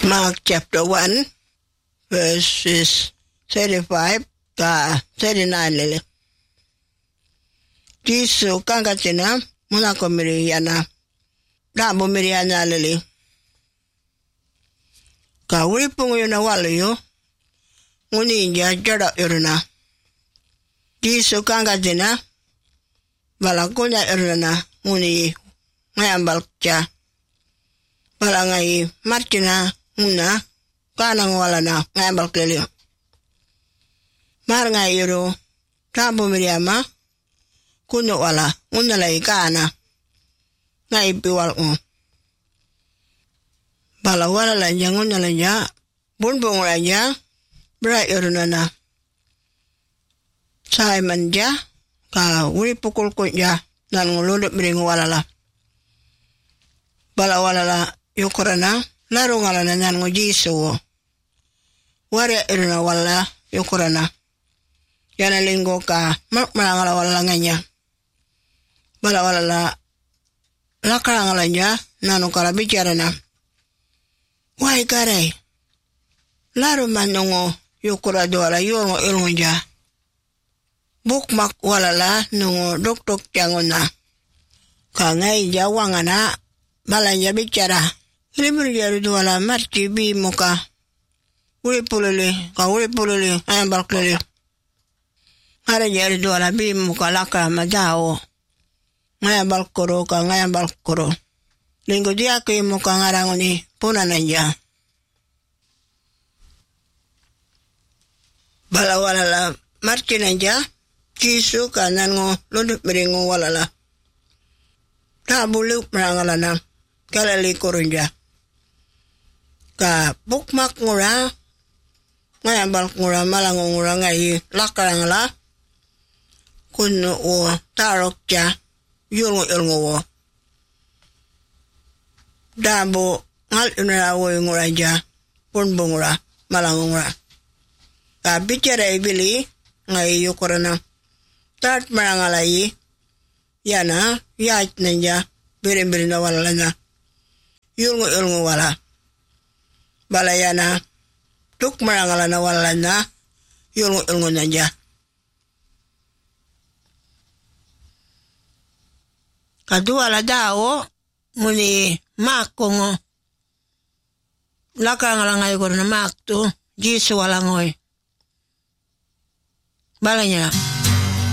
Mark chapter 1, verses 35 ka 39 lele. Jisu kangatina muna ko miriyana. Dabo miriyana lele. Ka wipung yun na walo yo. Nguni niya jada yuruna. Jisu kangatina. Balakunya yuruna. Nguni ngayambal kya. Balangai martina nguna. Kanang wala na ngayambal kelio. Mar ngai yuru. Dabo miriyama. Kuno wala, unalay kana. Nga ipiwal ko. Bala wala lang niya, unalay niya. Bunbong lang niya. Bra yun na. Simon niya. Ka uli pukul ko niya. Nanulunod miring wala la. Bala wala la yukura na. Laro nga lang na ngo Jisu. Wari yun na wala yukura na. Yan linggo ka. Malangala wala nga niya. Bala wala la karangala niya, nanong karabityara na. Wai karay, laro man nungo yukurado wala yung ilong niya. Bukmak wala la nungo duktuk tiyangon na. Kangay niya wanga na, bala niya bityara. Libre do wala marti bi mo ka. Uli pulili, ayang balklili. Hara niya do wala bi mo ka lakara madao. Ngayang balkoro. Linggo dia ko yung mukhang arango ni puna na niya. Bala wala la, marti na niya, Jisu ka nango, lundot miringo wala la. Tabuluk marangala na, kalalikoro niya. Ka bukmak ngura, ngayang balkura, malango ngura ngayi, lakarang la, kuno o tarok niya, yung ilngo. Dabo ngal inarawo yung raja punbungra malangungra. Bicara ibili ngai yukurana. Tat marangalai yana yat nanja birin na wala na. Yung ilngo wala. Balayana tuk marangala na wala na yung ilngo nanja. Kadua la dao muni mak kongo lakang la ngai korna mak tu Jisu wala ngoi balanya